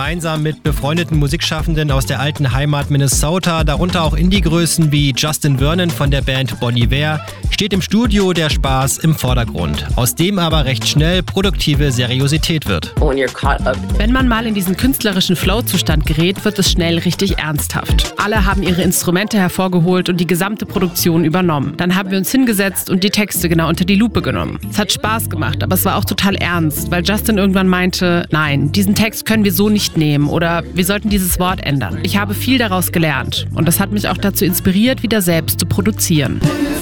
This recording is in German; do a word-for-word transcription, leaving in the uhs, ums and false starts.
gemeinsam mit befreundeten Musikschaffenden aus der alten Heimat Minnesota, darunter auch Indie-Größen wie Justin Vernon von der Band Bon Iver, steht im Studio der Spaß im Vordergrund, aus dem aber recht schnell produktive Seriosität wird. Wenn man mal in diesen künstlerischen Flow-Zustand gerät, wird es schnell richtig ernsthaft. Alle haben ihre Instrumente hervorgeholt und die gesamte Produktion übernommen. Dann haben wir uns hingesetzt und die Texte genau unter die Lupe genommen. Es hat Spaß gemacht, aber es war auch total ernst, weil Justin irgendwann meinte, nein, diesen Text können wir so nicht nehmen oder wir sollten dieses Wort ändern. Ich habe viel daraus gelernt und das hat mich auch dazu inspiriert, wieder selbst zu produzieren.